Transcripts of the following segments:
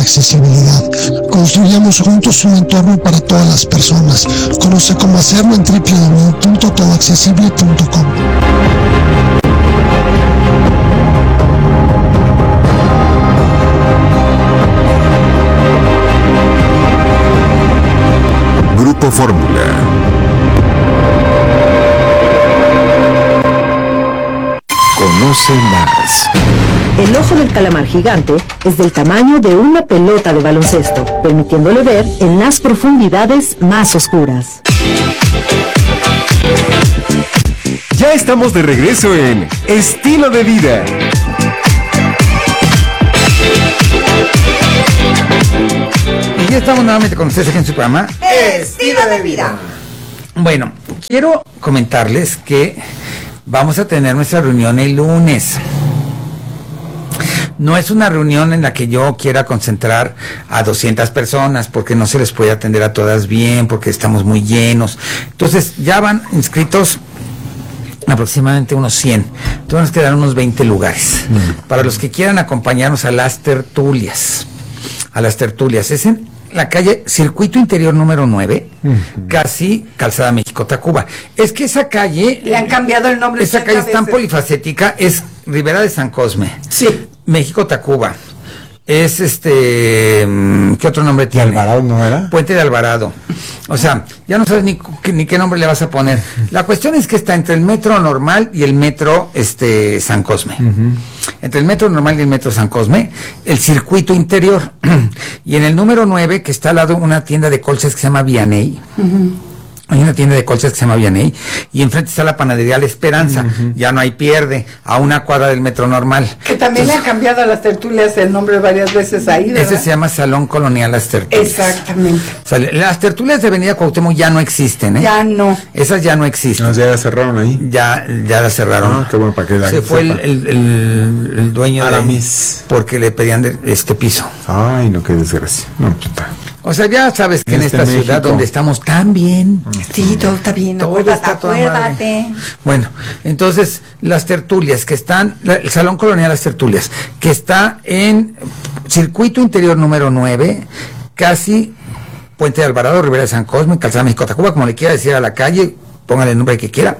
accesibilidad. Construyamos juntos un entorno para todas las personas. Conoce cómo hacerlo en www.todoaccesible.com. Grupo Fórmula. Conoce más. El ojo del calamar gigante es del tamaño de una pelota de baloncesto, permitiéndole ver en las profundidades más oscuras. Ya estamos de regreso en Estilo de Vida. Y ya estamos nuevamente con ustedes aquí en su programa Estilo de Vida. Bueno, quiero comentarles que vamos a tener nuestra reunión el lunes. No es una reunión en la que yo quiera concentrar a 200 personas, porque no se les puede atender a todas bien, porque estamos muy llenos. Entonces, ya van inscritos aproximadamente unos 100. Entonces nos quedan unos 20 lugares. Para los que quieran acompañarnos a las tertulias. Es en la calle Circuito Interior número 9, casi Calzada México-Tacuba. Es que esa calle... Le han cambiado el nombre. Esa calle es tan polifacética, es Ribera de San Cosme. Sí. México-Tacuba. Es ¿qué otro nombre tiene? Alvarado, ¿no era? Puente de Alvarado. O sea, ya no sabes ni qué nombre le vas a poner. La cuestión es que está entre el metro normal y el metro San Cosme. Entre el metro normal y el metro San Cosme, el circuito interior. Y en el número 9, que está al lado una tienda de colchas que se llama Vianey. Hay una tienda de colchas que se llama Vianey, y enfrente está la panadería La Esperanza. Ya no hay pierde, a una cuadra del metro normal. Que también le han cambiado a las tertulias el nombre varias veces ahí, ¿verdad? Ese se llama Salón Colonial Las Tertulias. Exactamente. O sea, las tertulias de Avenida Cuauhtémoc ya no existen, ¿eh? Ya no. Esas ya no existen. No, ya la cerraron ahí. Ya las cerraron. Ah, qué bueno, para que la Se gente fue sepa. el dueño Aramis. porque le pedían este piso. Ay, no, qué desgracia. No, puta. O sea, ya sabes que en esta México. ciudad donde estamos tan bien. Sí, todo está bien. Todo está toda madre. Acuérdate. Bueno, entonces las tertulias que están, el Salón Colonial Las Tertulias, que está en Circuito Interior número 9, casi Puente de Alvarado, Ribera de San Cosme, Calzada México-Tacuba, como le quiera decir a la calle, póngale el nombre que quiera.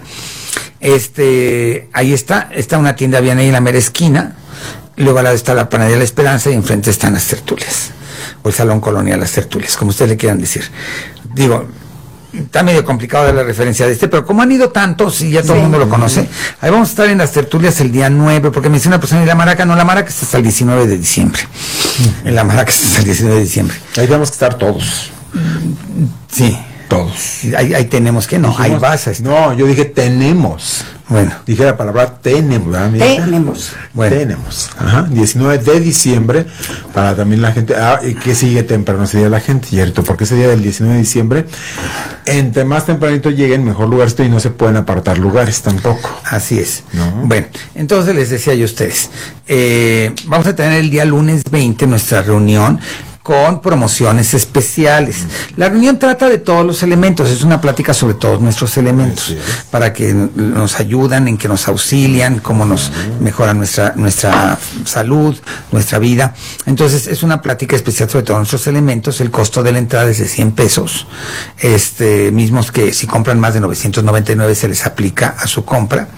Ahí está una tienda Vianey en la mera esquina, luego al lado está la panadería La Esperanza y enfrente están las tertulias, o el Salón Colonial Las Tertulias, como ustedes le quieran decir. Digo, está medio complicado dar la referencia de pero como han ido tantos y ya todo el mundo lo conoce, ahí vamos a estar en las tertulias el día 9, porque me dice una persona, ¿y la maraca? No, la maraca está hasta el 19 de diciembre. En la maraca está hasta el 19 de diciembre. Ahí tenemos que estar todos. Sí. Todos. Ahí tenemos que no, Dijimos, ahí vas a estar. No, yo dije tenemos. Bueno. Dije la palabra tenemos, ¿verdad? Tenemos. Bueno. Tenemos. Ajá. 19 de diciembre, para también la gente. ¿Y qué sigue temprano? Ese día la gente, cierto, porque ese día del 19 de diciembre, entre más tempranito lleguen, mejor lugar estoy, y no se pueden apartar lugares tampoco. Así es. ¿No? Bueno, entonces les decía yo a ustedes, vamos a tener el día lunes 20 nuestra reunión con promociones especiales. La reunión trata de todos los elementos, es una plática sobre todos nuestros elementos, para que nos ayudan, en que nos auxilian, cómo nos mejoran nuestra salud, nuestra vida. Entonces es una plática especial sobre todos nuestros elementos. El costo de la entrada es de 100 pesos, mismos que si compran más de 999 se les aplica a su compra.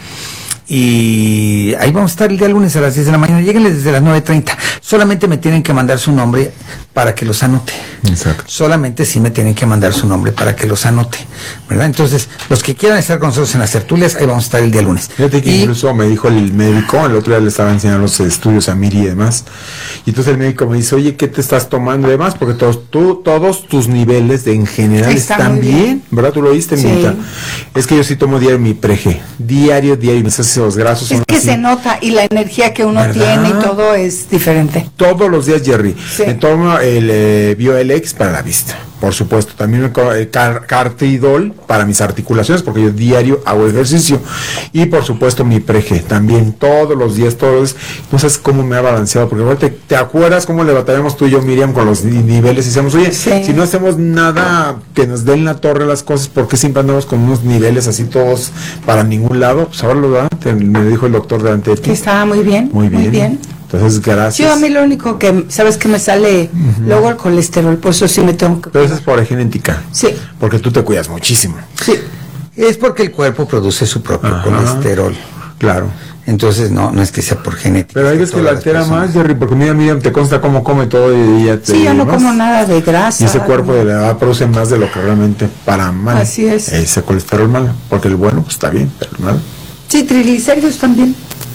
Y ahí vamos a estar el día lunes a las 10 de la mañana. Lléguenles desde las 9:30. Solamente me tienen que mandar su nombre para que los anote. Exacto. Solamente sí me tienen que mandar su nombre para que los anote, ¿verdad? Entonces, los que quieran estar con nosotros en las tertulias, ahí vamos a estar el día lunes. Fíjate que incluso me dijo el médico, el otro día le estaba enseñando los estudios a Miri y demás, y entonces el médico me dice, oye, ¿qué te estás tomando y demás? Porque todos tus niveles en general están bien, ¿verdad? Tú lo oíste, Sí. Mirita. Es que yo sí tomo diario mi Prege, diario, mis ácidos grasos son Es que así. se nota, y la energía que uno ¿Verdad? tiene y todo es diferente. Todos los días, Jerry, Sí. me tomo el BioLX para la vista, por supuesto, también el Cartidol para mis articulaciones, porque yo diario hago ejercicio, y por supuesto mi Prege, también todos los días, no sabes cómo me ha balanceado, porque igual te acuerdas cómo le batallamos tú y yo, Miriam, con los niveles, y decíamos, oye, Sí. si no hacemos nada que nos den la torre las cosas, ¿por qué siempre andamos con unos niveles así todos para ningún lado? Pues ahora me dijo el doctor delante de ti. Que estaba muy bien. Muy bien. Entonces, gracias. Yo a mí lo único que, ¿sabes que me sale? Luego el colesterol, por eso sí me tengo que... Pero eso es por genética. Sí. Porque tú te cuidas muchísimo. Sí. Es porque el cuerpo produce su propio colesterol. Claro. Entonces no es que sea por genética. Pero hay veces que la altera más, Jerry, porque mira, Miriam, te consta cómo come todo y ya te... Sí, yo no como nada de grasa. Y ese cuerpo de la edad produce más de lo que realmente para mal. Así es. Ese colesterol malo, porque el bueno pues, está bien, pero mal. Sí, triglicéridos también.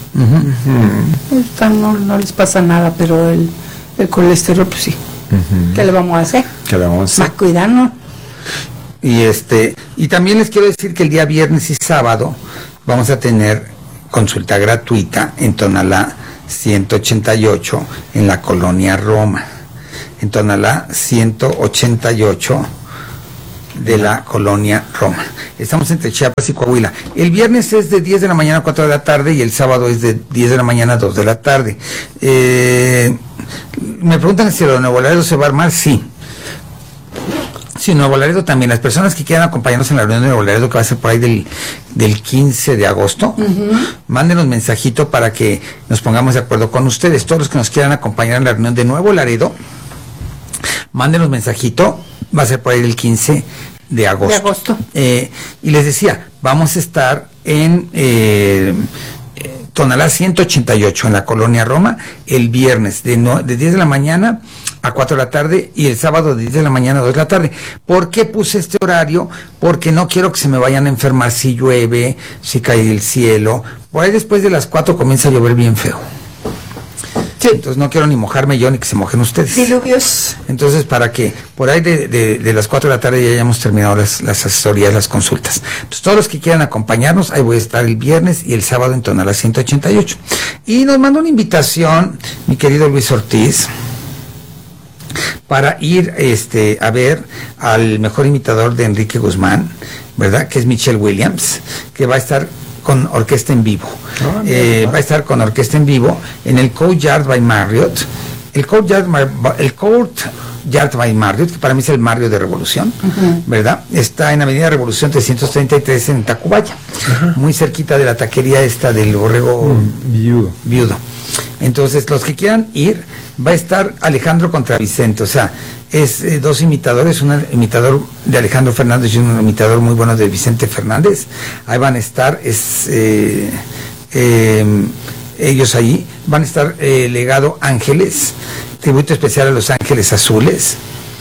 No les pasa nada, pero el colesterol, pues sí. ¿Qué le vamos a hacer? ¿Qué le vamos a hacer? Más cuidarnos. Y también les quiero decir que el día viernes y sábado vamos a tener consulta gratuita en Tonalá 188 en la colonia Roma. En Tonalá 188 de la colonia Roma. Estamos entre Chiapas y Coahuila. El viernes es de 10 de la mañana a 4 de la tarde y el sábado es de 10 de la mañana a 2 de la tarde. Me preguntan si lo de Nuevo Laredo se va a armar. Sí. Sí, Nuevo Laredo también. Las personas que quieran acompañarnos en la reunión de Nuevo Laredo, que va a ser por ahí del 15 de agosto, mándenos mensajito para que nos pongamos de acuerdo con ustedes. Todos los que nos quieran acompañar en la reunión de Nuevo Laredo, mándenos mensajito. Va a ser por ahí el 15 de agosto. Y les decía, vamos a estar en Tonalá 188 en la colonia Roma el viernes de 10 de la mañana a 4 de la tarde y el sábado de 10 de la mañana a 2 de la tarde. ¿Por qué puse este horario? Porque no quiero que se me vayan a enfermar si llueve, si cae el cielo. Por ahí después de las 4 comienza a llover bien feo. Sí. Entonces no quiero ni mojarme yo ni que se mojen ustedes. Diluvios. Entonces, para que por ahí de las 4 de la tarde ya hayamos terminado las asesorías, las consultas. Entonces, todos los que quieran acompañarnos, ahí voy a estar el viernes y el sábado en Tonalá 188. Y nos mandó una invitación, mi querido Luis Ortiz, para ir a ver al mejor imitador de Enrique Guzmán, ¿verdad? Que es Michelle Williams, que va a estar con orquesta en vivo. Va a estar con orquesta en vivo en el Courtyard by Marriott. El Courtyard by Marriott, que para mí es el Marriott de Revolución, ¿verdad? Está en Avenida Revolución 333 en Tacubaya, muy cerquita de la taquería esta del Borrego Viudo. Entonces, los que quieran ir, va a estar Alejandro contra Vicente, o sea, es dos imitadores, un imitador de Alejandro Fernández y un imitador muy bueno de Vicente Fernández. Ahí van a estar, ellos ahí, van a estar Legado Ángeles, tributo especial a Los Ángeles Azules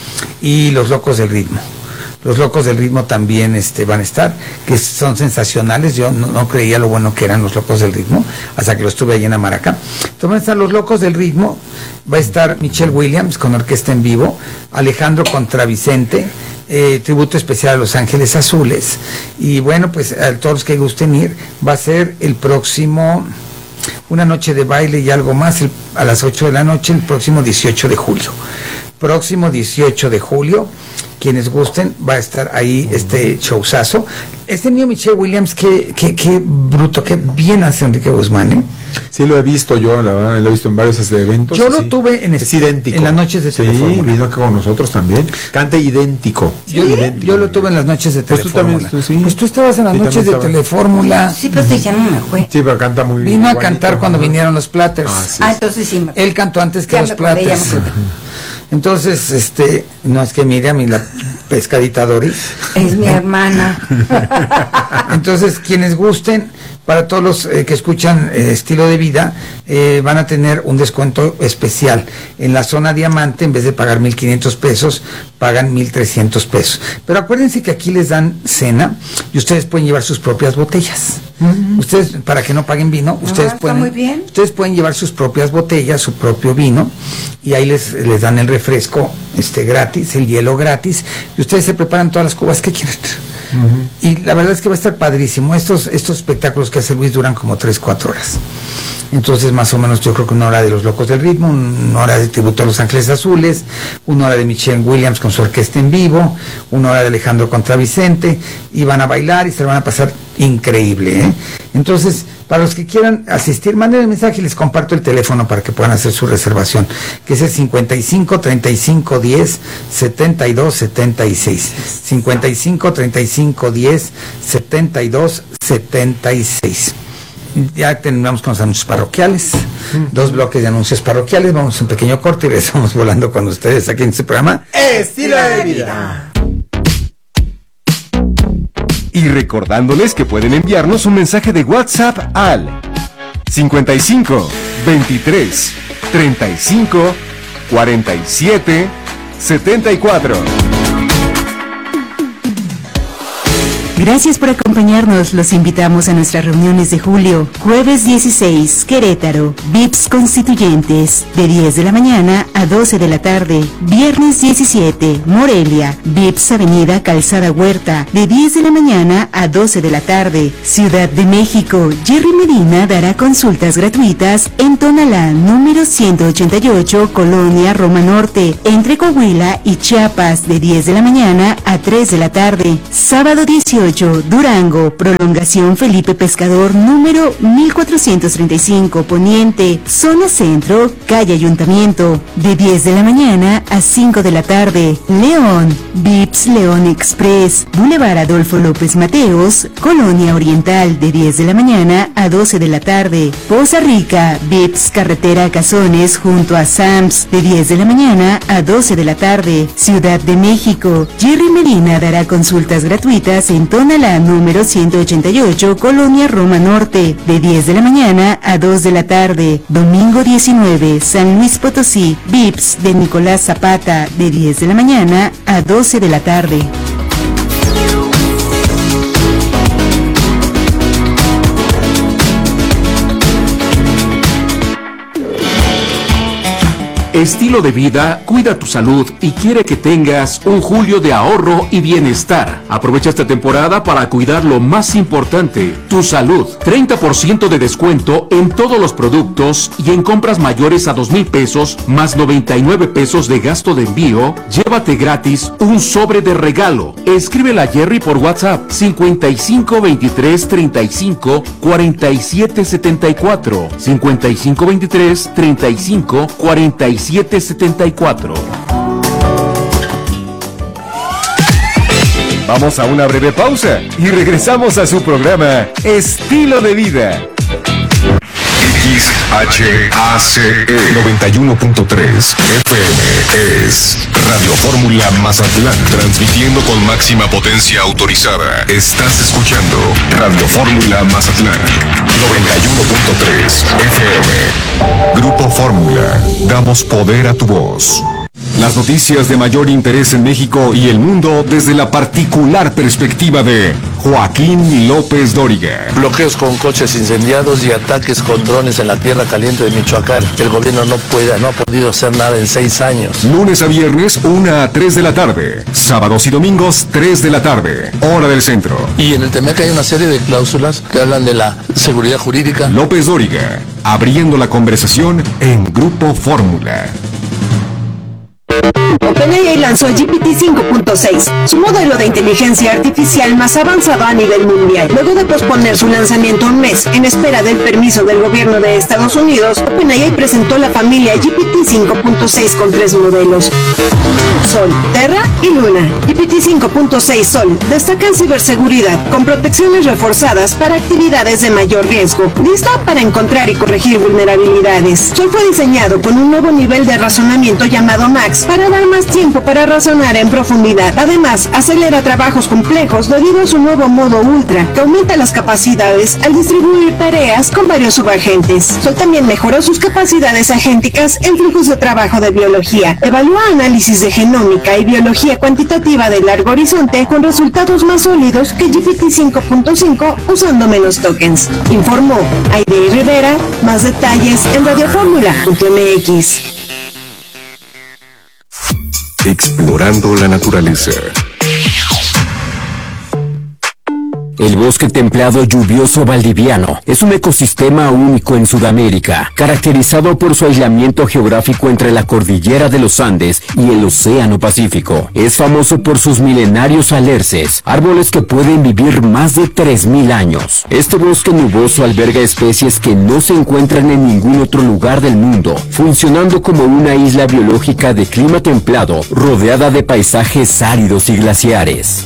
y Los Locos del Ritmo. Los Locos del Ritmo también van a estar, que son sensacionales. Yo no creía lo bueno que eran Los Locos del Ritmo, hasta que los tuve allí en Amaraca. Entonces van a estar Los Locos del Ritmo, va a estar Michelle Williams con orquesta en vivo, Alejandro contra Vicente, tributo especial a Los Ángeles Azules. Y bueno, pues a todos los que gusten ir, va a ser el próximo, una noche de baile y algo más, a las 8 de la noche, el próximo 18 de julio. Próximo 18 de julio, quienes gusten, va a estar ahí este showzazo. Mío Michelle Williams, qué bruto, qué bien hace Enrique Guzmán, ¿eh? Sí, lo he visto yo, la verdad, lo he visto en varios eventos. Yo lo tuve es idéntico. En las noches de Telefórmula. Sí, vino con nosotros también. Canta idéntico. Yo lo tuve en las noches de Telefórmula. Pues tú estabas en las noches de Telefórmula. Sí, pero ya no me fue. Sí, pero canta muy bien. Vino a cantar cuando vinieron los Platters. Entonces sí me fue. Él cantó antes que los Platters. Entonces, no es que Miriam y la pescadita Doris. Es mi hermana. Entonces, quienes gusten, para todos los que escuchan Estilo de Vida, van a tener un descuento especial. En la zona Diamante, en vez de pagar 1,500 pesos, pagan 1,300 pesos. Pero acuérdense que aquí les dan cena y ustedes pueden llevar sus propias botellas. Ustedes, para que no paguen vino, ustedes pueden llevar sus propias botellas, su propio vino, y ahí les dan el refresco gratis, el hielo gratis, y ustedes se preparan todas las cubas que quieran. Y la verdad es que va a estar padrísimo. Estos espectáculos que hace Luis duran como 3-4 horas. Entonces, más o menos, yo creo que 1 hora de Los Locos del Ritmo, 1 hora de tributo a Los Ángeles Azules, 1 hora de Michelle Williams con su orquesta en vivo, 1 hora de Alejandro contra Vicente, y van a bailar y se lo van a pasar increíble, ¿eh? Entonces, para los que quieran asistir, manden el mensaje y les comparto el teléfono para que puedan hacer su reservación, que es el 55 35 10 72 76. 55 35 10 72 76. Ya terminamos con los anuncios parroquiales, 2 bloques de anuncios parroquiales, vamos a un pequeño corte y regresamos volando con ustedes aquí en este programa Estilo de Vida. Y recordándoles que pueden enviarnos un mensaje de WhatsApp al 55 23 35 47 74. Gracias por acompañarnos. Los invitamos a nuestras reuniones de julio. Jueves 16, Querétaro, VIPs Constituyentes, de 10 de la mañana a 12 de la tarde. Viernes 17, Morelia, VIPs Avenida Calzada Huerta, de 10 de la mañana a 12 de la tarde. Ciudad de México, Jerry Medina dará consultas gratuitas en Tonalá, número 188, Colonia Roma Norte, entre Coahuila y Chiapas, de 10 de la mañana a 3 de la tarde. Sábado 18, Durango, prolongación Felipe Pescador, número 1435, Poniente, zona centro, calle Ayuntamiento, de 10 de la mañana a 5 de la tarde. León, VIPs León Express, Boulevard Adolfo López Mateos, Colonia Oriental, de 10 de la mañana a 12 de la tarde. Poza Rica, VIPs Carretera Cazones, junto a Sams, de 10 de la mañana a 12 de la tarde. Ciudad de México, Jerry Medina dará consultas gratuitas en Tonalá, número 188, Colonia Roma Norte, de 10 de la mañana a 2 de la tarde. Domingo 19, San Luis Potosí, VIPs de Nicolás Zapata, de 10 de la mañana a 12 de la tarde. Estilo de Vida cuida tu salud y quiere que tengas un julio de ahorro y bienestar. Aprovecha esta temporada para cuidar lo más importante, tu salud. 30% de descuento en todos los productos y en compras mayores a 2,000 pesos más 99 pesos de gasto de envío. Llévate gratis un sobre de regalo. Escríbele a Jerry por WhatsApp 55 23 35 47 74 55 23 35 47 74. Vamos a una breve pausa y regresamos a su programa Estilo de Vida. XHACE 91.3 FM es Radio Fórmula Mazatlán, transmitiendo con máxima potencia autorizada. Estás escuchando Radio Fórmula Mazatlán 91.3 FM. Grupo Fórmula, damos poder a tu voz. Las noticias de mayor interés en México y el mundo desde la particular perspectiva de Joaquín López Dóriga. Bloqueos con coches incendiados y ataques con drones en la tierra caliente de Michoacán. El gobierno no ha podido hacer nada en 6 años. Lunes a viernes, 1 a 3 de la tarde. Sábados y domingos, 3 de la tarde. Hora del centro. Y en el TEMEC hay una serie de cláusulas que hablan de la seguridad jurídica. López Dóriga, abriendo la conversación en Grupo Fórmula. OpenAI lanzó GPT 5.6, su modelo de inteligencia artificial más avanzado a nivel mundial. Luego de posponer su lanzamiento un mes en espera del permiso del gobierno de Estados Unidos, OpenAI presentó la familia GPT 5.6 con 3 modelos: Sol, Terra y Luna. GPT 5.6 Sol destaca en ciberseguridad, con protecciones reforzadas para actividades de mayor riesgo, lista para encontrar y corregir vulnerabilidades. Sol fue diseñado con un nuevo nivel de razonamiento llamado Max para dar más tiempo para razonar en profundidad. Además, acelera trabajos complejos debido a su nuevo modo Ultra, que aumenta las capacidades al distribuir tareas con varios subagentes. Sol también mejoró sus capacidades agénticas en flujos de trabajo de biología. Evalúa análisis de genómica y biología cuantitativa de largo horizonte con resultados más sólidos que GPT 5.5 usando menos tokens. Informó Aide Rivera. Más detalles en radiofórmula.mx. Explorando la naturaleza. El bosque templado lluvioso valdiviano es un ecosistema único en Sudamérica, caracterizado por su aislamiento geográfico entre la cordillera de los Andes y el Océano Pacífico. Es famoso por sus milenarios alerces, árboles que pueden vivir más de 3.000 años. Este bosque nuboso alberga especies que no se encuentran en ningún otro lugar del mundo, funcionando como una isla biológica de clima templado, rodeada de paisajes áridos y glaciares.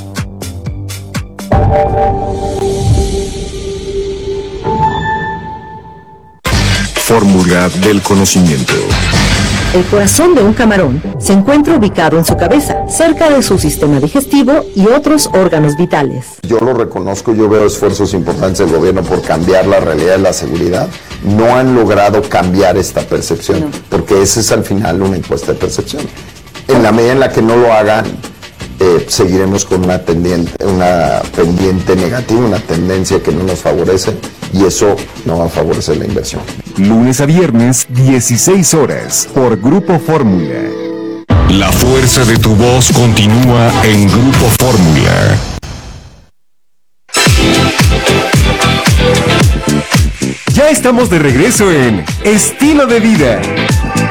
fórmula del conocimiento. El corazón de un camarón se encuentra ubicado en su cabeza, cerca de su sistema digestivo y otros órganos vitales. Yo lo reconozco, yo veo esfuerzos importantes del gobierno por cambiar la realidad de la seguridad. No han logrado cambiar esta percepción, porque esa es al final una encuesta de percepción. En la medida en la que no lo hagan, seguiremos con una pendiente negativa, una tendencia que no nos favorece, y eso no va a favorecer la inversión. Lunes a viernes, 16 horas, por Grupo Fórmula. La fuerza de tu voz continúa en Grupo Fórmula. Ya estamos de regreso en Estilo de Vida.